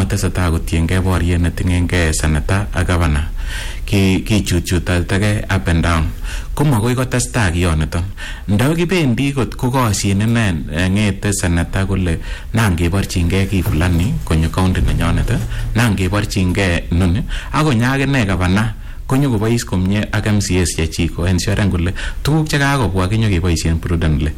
tesetai kotiengei boriet netingengei senator ak governor kichuchutatagei up and down komagoi kotestai kiyoniton nda kibendi kot kokosyin ine ngete senator kole nangeborchingei ki fulani konyo county nenyonet nangeborchingei noni akonyaak ine governor konyo kobois komye ak MCS chechik ko ensure kole tuguk chekakobwa kinyo keboisien prudently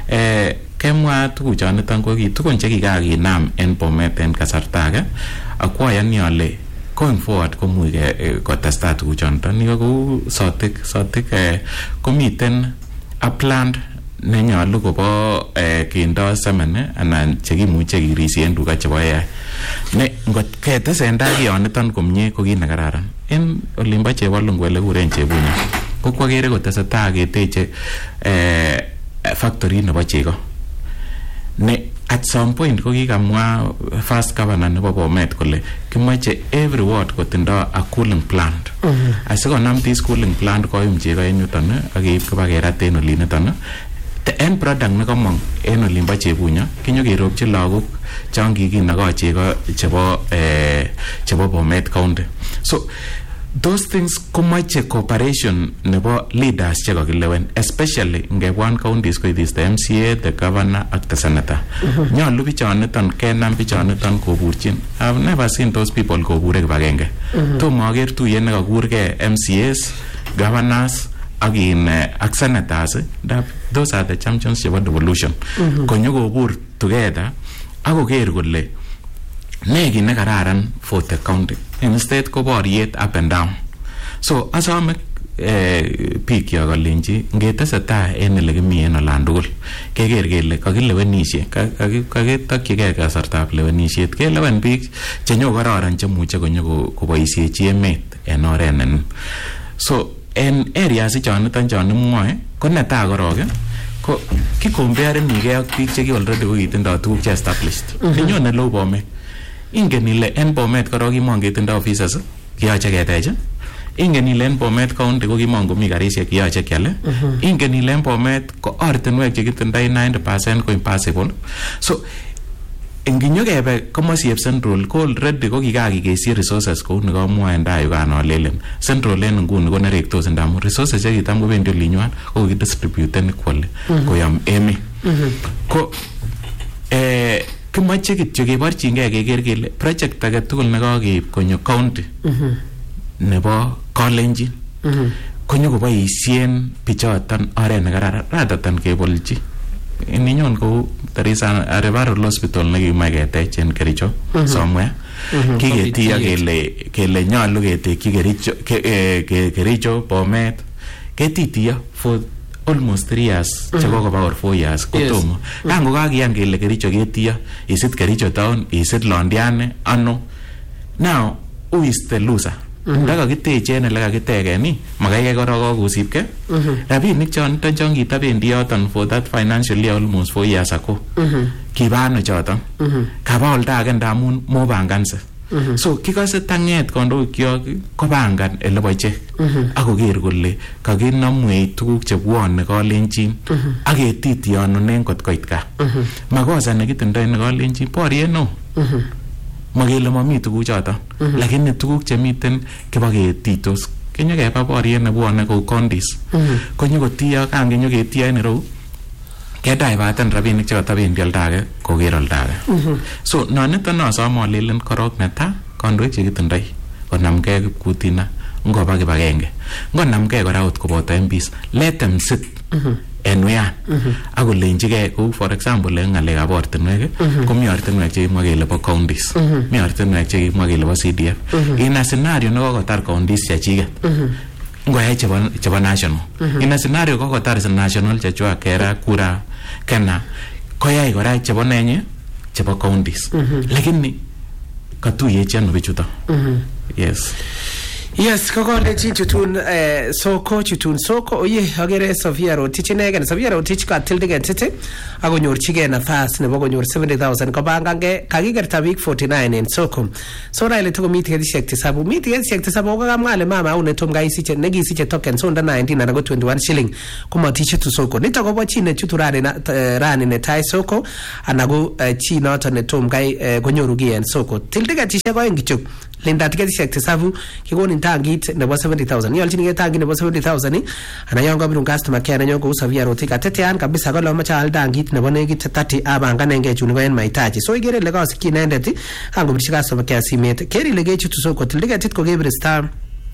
kemwa tuguchoniton ko ki tugun chekikakinam en Bomet en kasarta age akwayani ale going forward komuch kotestai tuguchoniton ni ko sotik komiten upland nenyolu kobo kindo semen anan chekimuche kirisien tuga chebo AI ne ngot ketesentai kiyoniton komye ko kit nekararan en olimbo Chebalungu ole kuren Chebunya ko kwakere kotesetai keteche factory nebo chego ne at some point ko kikamwa first governor nebo Bomet kole kimache every ward kotindo a cooling plant asikonam this cooling plant koyum chego en yuton akeib koba kerat en oliniton the end product nekomong en olimbo Chebunya kinyo kerobchi lagok chon kikinago chego chebo Bomet County so those things komache cooperation nebo leaders chekakilewen especially ngebwan counties ko it is the MCA the governor ak the senator nyolu bichoniton kenam bichoniton koburchin I've never seen those people kobure kibagenge tomo aker tuyet nekakurgei MCAs governors ak senators those are the champions chebo devolution konyo kobur together akoker kole ne kit nekararan for the county instead ko boriet up and down so asome biik yo kalenji ngetesetai en ole kimi en olan tugul keker kele kakilewenishe kakitokyigei kasartab lewenisiet kelewen biik chenyo kararan chemuche konyo koboisiechi emet en oret nenin so en areas choniton chon imwoe ko netai korok ko kikombearenigei ak biik cheki already kokitindoi tuguk che established kinyone low Bomet ingen ile en Bomet korok kimongetindoi officers kiyoche ketech ingen ile en Bomet County ko kimongomi karisiek kiyoche kial ingen ile en Bomet ko ortinwek chekitindoi 90% ko impossible so inginyokebe komosieb Central ko already ko kikakikesyi resources kou nikamwa en tai yukan alelen Central en nguni ko nerektos ndamun resources chekitam kobendi olinywan ko kidistributen equally koyom emet ko kimache kityo keborchingei keker kele project age tugul nekakeib konyo county nebo Kalenjin konyo koboisien bichoton oret nekararan rather than kebolchi ninyon kou there is a referral hospital nekimoe ketech en Kericho somewhere kiketiyo kele nyolu ketekyi Kericho Bomet ketitiyo for almost 3 years chekokoba or 4 years kotomo kango kakiyan kele Kericho ketiyo isit Kericho town isit Londiane ano now who is the loser ndaka kiteche en ele kakitekeni makaikai korok kosipke rabinik chon kitabendi yoton for that financial year almost 4 years ago kibano choton kaba olda age ndamun mobanganse so kikose tanget kondoikyok kobangan ele boche akoker kole kakinamwei tuguk chebwone Kalenjin aketitiyonunen kot koit kaa makosa nekitindoi ne Kalenjin boriet no makele mami tuguchoton lakini tuguk chemiten kibaketitos kinyokeba boriet nebwone kou counties konyokotiyo kangenyoketiyo en ireu kedaivaten rabinik chekotabendi olda age koker olda age so noniton asome alelen korok netai kandoik chekitindoi konamgei kipkutina ngoba kibagenge ngonamgei kora ot koboto MPs let them sit en wian akolenjigei kou for example en ngalekab ortinwek komi ortinwek chekimwa kele bo counties mi ortinwek chekimwa kele bo CDF ina scenario nekokotar counties chechiket ngoyai chebo national ina scenario kokotar national chechwa Kera Kura Kena koyai kora chebo nenye chebo counties lakini katuyechi ano bichuto yes Yes, kokole chutun soko oye agere Sofia Rotich inegen. Sofia Rotich ka tildigen tete akonyorchige nafas nebo konyor 70,000 kobangange kakikerta biik 49 en soko. So raile to komiti kedishek tisabu. Miti kedishek tisabu kokamwale mama une tom gaisiche negisiche token so 19 ana 21 shilling komotiche tu soko. Nito kobo chi ne chutu rani ne tai soko ana go chi noto ne tom gai konyorugi en soko. Tildigen tishe ko engichuk. Linda tiketishek tisabu kikonin tangit nebo 70,000. Yolchinige tangit nebo 70,000 ana yon kabirun customer care nyo ko Sofia Rotich atetean kabisa kolo macha al tangit nebo negit 30 abanganenge chuni ko en mahitaji. So igere le kasiki inendet angobirchi customer care simet. Keri le gechutu soko tildigetit ko gebir star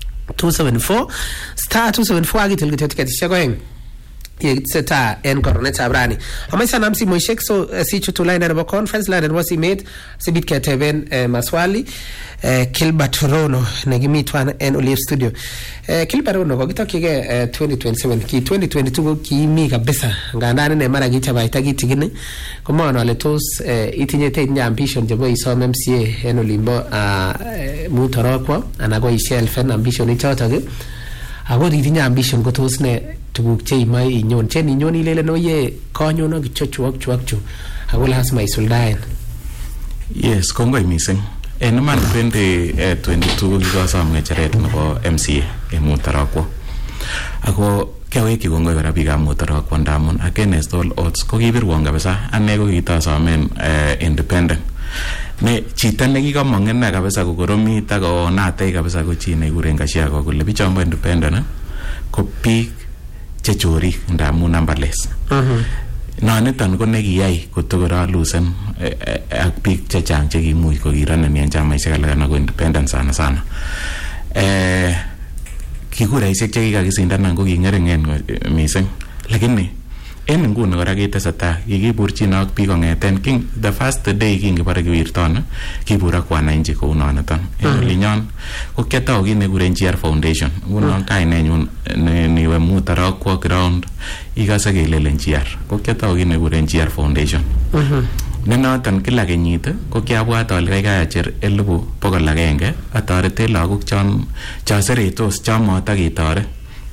274 agitil tiketishek ko eng seta en koronet abrani amaisa namsi moishek so si chutu line nebo conference line nebo simet sibit keteben maswali Kilbert Rono negimitwan en Olive Studio. Kilbert Rono kokitokyige 2027 ki 2022 ko kimi kabisa ngandani ne mara gichabaita gitigine komono ale tos itinye te ambition jebo isom MCA en olimbo mutorokwo ana go shelf en ambition ichotok ako itinye ambition ko tos ne tuguk che imoe inyon chen inyon ilele no ye konyono kichochuok chu ako lazima isuldaen. Yes, kongoi missing. En iman 2022 kikosom ngecheret nebo MCA en Mutarokwo. Ako kiawekyi kongoi kora biikab Mutarokwo ndamun against all odds ko kibirwon kabisa ane ko kitosomen independent. Ne chito nekikomong ine kabisa kokoromit ako natei kabisa ko chi nekikuren Kashiago kole bichombo independent ko biik chechorik ndamun numberless. Noniton ko nekiyai kotokora lusen ak biik chechang chekimuch kokironen en chamaisiek alak anan ko independent sana. Kikuraisiek chekikakisindanan ko king'ering'en missing. Lakini en nguni kora ketesetai kikiburchin ak biik kong'eten the first day kingibore kiwirton kibur ak wananchi kou noniton. En olinyon ko kiatau kit nekikuren GR Foundation. Ngunon kainenyun niwe Mutarokwo ground ikase kelelen GR. Ko kiatau kit nekikuren GR Foundation. Ne noton kila kenyit ko kiabwat ale kaikai acher 100,100 atoreten lagok chon seretos chon motaketoret.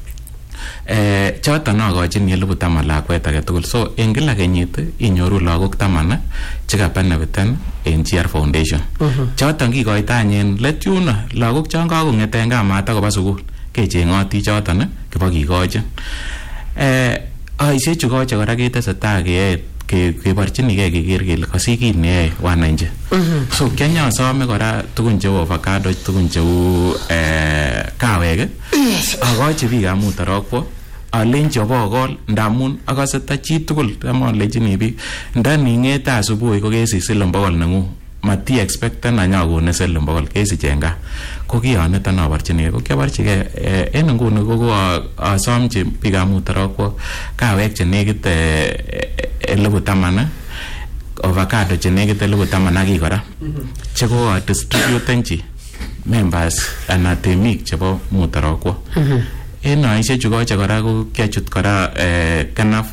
Choton akochin 10,000 lakwet age tugul. So en kila kenyit inyoru lagok 10 chekabenefiten en GR Foundation. Choton kikoitany en let yuno lagok chon kakong'eten kamat akoba sukul kecheng'oti choton kibo kikochin. Aisiechu koche kora ketesetai keyae keborchinigei keker kele kasich kit neyoe wananchi. So kianyasome kora tugun cheu avocado, tugun cheu kawek akochi biikab Mutarokwo alenchi obokol ndamun akase ta chi tugul amalechini biik ndaning'ete asubuhi ko kesich 100 neng'ung mati expecten anyakone 100 kesich en gaa ko kiyoniton aborchinigei ko kiaborchigei en nguni ko asomchi biikab Mutarokwo kawek chenekit 10,000 avocado chenekit 10,000 ak kora cheko distributenchi members ana temik chebo Mutarokwo. En aisiechu koche kora ko kiachut kora kanaf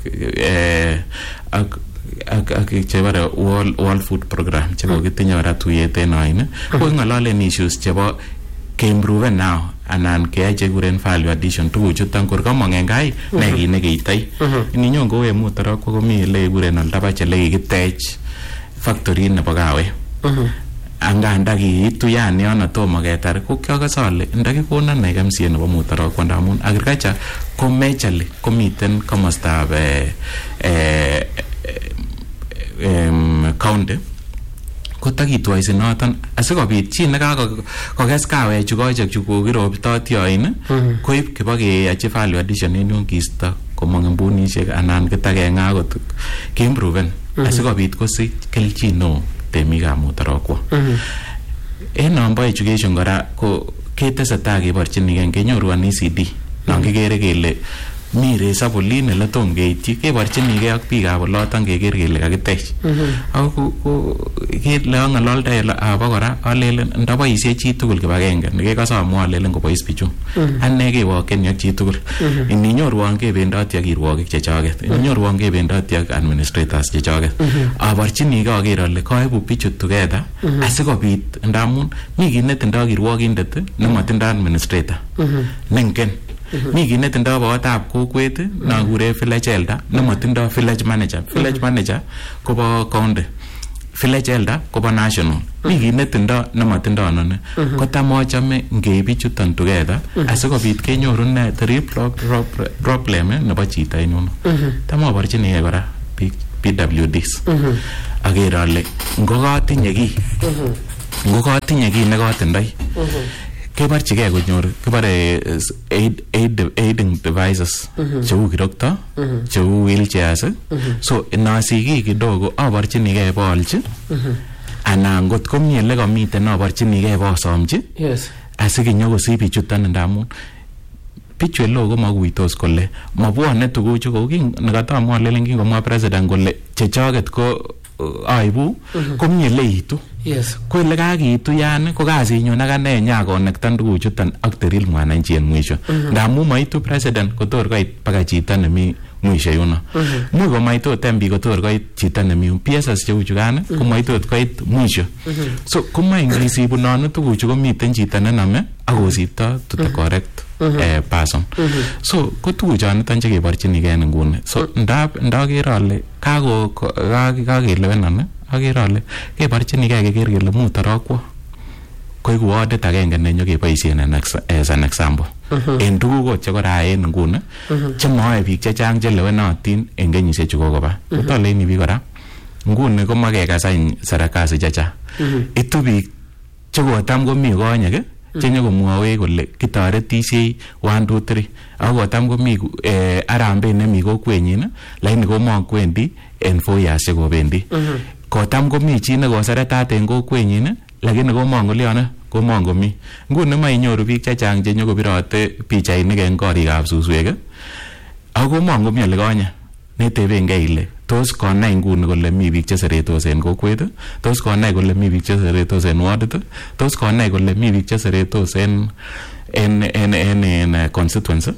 ak chebare World Food Program chebo kitinye kora tuyet en oin ko ng'ololen issues chebo keimprove now anan keyai chekuren value addition tuguchuton kor komong en gai ne kit nekeitoi. Ininyon kou en Mutarokwo komi ele kekuren Oldapach ele kikitech factory nebo kawek. Anganda kiituyani yono tomo ketar ko kiakase ale ndakikonon nek MCA nebo Mutarokwo ndamun agriculture ko majorly komiten komostab county kotakitwoisi noton asikobit chi nekakokes kawechu kochek chu kokirobtoti oin koib kibokeyachi value addition en yun kiisto komong mbunisiek anan kitakeng'a akot keimproven asikobit kosich kelchin neo temikab Mutarokwo. En nombo education kora ko ketesetai keborchinigei kenyoru an ECD non kikere kele mi resabolin ele tom keityi keborchinigei ak biikab oloton keker kele kakitech ako kele ang'ololdoi abakora alelen ndaboisie chi tugul kibagenge nekekose amwa alelen kobois bichu ane kewokeni ak chi tugul ininyorwon kebendoti ak kirwokik chechoket ininyorwon kebendoti ak administrators chechoket aborchinigei aker ale kaibu bichu together asikobit ndamun mi kit netindoi kirwokindet nemotindoi administrator nengen mi kit netindoi boyotab kokwet nakure village elder nemotindoi village manager kobo county, village elder kobo national. Mi kit netindoi nemotindoi anone kotam achome ngeib bichuton together asikobit kenyoru ne the problem nebo chito enyuno. Tam aborchinigei kora biik PWDs aker ale ngokatinye kiy nekatindoi keborchigei konyor kibore aiding devices cheu kirokto cheu wheelchairs so inasiki kidogo aborchinigei boolchi anan ngot komi ele kamiten aborchinigei bosomchi asikinyokosich bichuton ndamun bichu eleo komakuitos kole mabwone tuguchu kou nekatamwa lelen kingomwa president kole chechoket ko aibu komie leitu ko ile kakiitu yani ko kasinyu akane nyakonektan tuguchuton ak teril mwananchi en mwisho ndamun maitu president kotor koit baka chito nemi mwisho yuno muy komaitot MB kotor koit chito nemi PSS cheu chukan komaitot koit mwisho so komoe ngisibu nonu tuguchu komiten chito nenome akosipto to the correct person so ko tuguchoniton chekeborchinigei en nguni so ndaker ale kakelewenan akere ale keborchinigei keker kele mutorokwo koiku audit agenge nenyokeboisien as an example en tuguk chekora en nguni chemoe biik chechang chelewenotin en kenyisiek chukokoba kotoleini biik kora nguni komakekasany sarakasi chechang itu biik chekotam komi konyek chenyokomwowech kole kitoretisiei 1 2 3 ako kotam komi arambe nemi kokwenyin lakini komakwendi en 4 years chekobendi kotam komi chi nekoseretat en kokwenyin lakini komangolione komangomi nguni mainyoru biik chechang chenyokobirote pichainik en korikab suswek ako komangomi ole konye netebengei ile tos konai nguni kole mi biik cheseretos en kokwet tos konai kole mi biik cheseretos en wardit tos konai kole mi biik cheseretos en constituency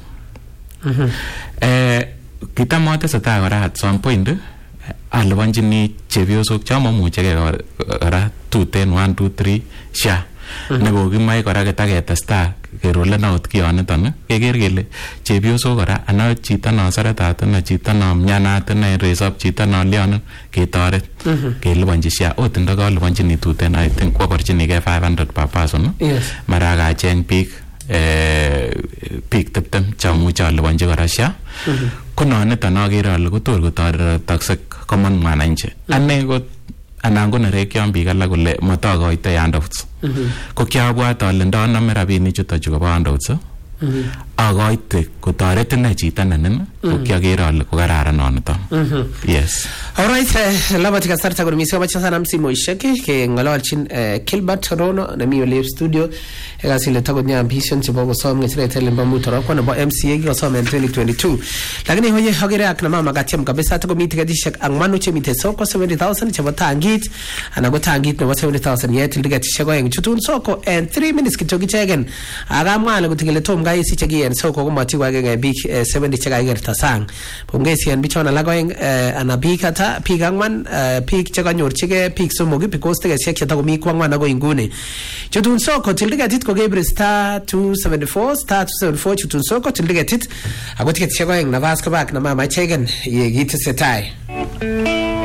kitam atesetai kora at some point alipanchini chepyosok chamamuchegei kora tuten 1 2 3 sha nekokimoe kora kitaketestai kerolen out kiyoniton keker kele chepyosok kora ana chito no seretat ana chito no mnyanat ana resop chito no lyonin ketoret kelipanchi sha ot ndakalipanchini tuten I think kwaborchinigei 500 per person mara kacheng biik 20 chamuche alipanchi kora sha ko noniton akere ale kotor kotoretakse common mwananchi ane ko anan ko nerekyon biik alak kole matakoitoi handouts ko kiabwat ale ndanome rabinik chuto chu kobo handouts akoite kotoret ine chito nenin ko kiakere ale ko kararan noniton yes. Alright, labati kasarta kuni misi wabacha sana msimoishek ke ngololchin Gilbert Rono nemi ole studio ekasile takonya ambition chebo kosom ngechire telemba mutorokwa nebo MCA kosom en 2022 lakini hoye hagere akna mama gatiam kabisa takomi tiketishek angmanu chemite soko 70,000 chebo tangit anago tangit nebo 70,000 yetil tiketishek oeng chutun soko en 3 minutes kitoki chegen agamwale kutikele tom gaisi chegi en soko komati wagenge big 70 chega igerta sang pongesi en bichona lagoeng ana bikata pick angwan pick chekanyorchige pick somok because tiketishek chetakomi kwangwan ago inguni chutun soko til tiketit ko gebre star 274 chutun soko til tiketit ago tiketishek oeng nabas ko bak na mama chegen ye gitesetai